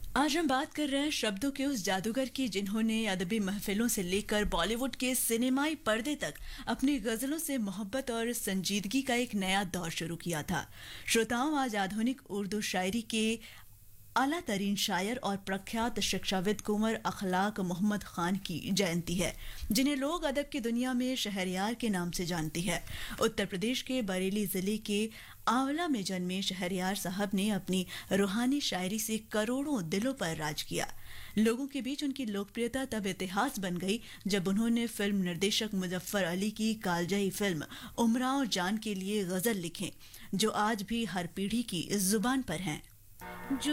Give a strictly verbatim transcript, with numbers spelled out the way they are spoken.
आज हम बात कर रहे हैं शब्दों के उस जादूगर की जिन्होंने अदबी महफिलों से लेकर बॉलीवुड के सिनेमाई पर्दे तक अपनी गजलों से मोहब्बत और संजीदगी का एक नया दौर शुरू किया था। श्रोताओं, आज आधुनिक उर्दू शायरी के आला तरीन शायर और प्रख्यात शिक्षाविद कुंवर अखलाक मोहम्मद खान की जयंती है, जिन्हें लोग अदब की दुनिया में शहरयार के नाम से जानती है। उत्तर प्रदेश के बरेली जिले के आंवला में जन्मे शहरयार साहब ने अपनी रूहानी शायरी से करोड़ों दिलों पर राज किया। लोगों के बीच उनकी लोकप्रियता तब इतिहास बन गई जब उन्होंने फिल्म निर्देशक मुजफ्फर अली की कालजयी फिल्म उमराव जान के लिए गजल लिखे, जो आज भी हर पीढ़ी की जुबान पर हैं।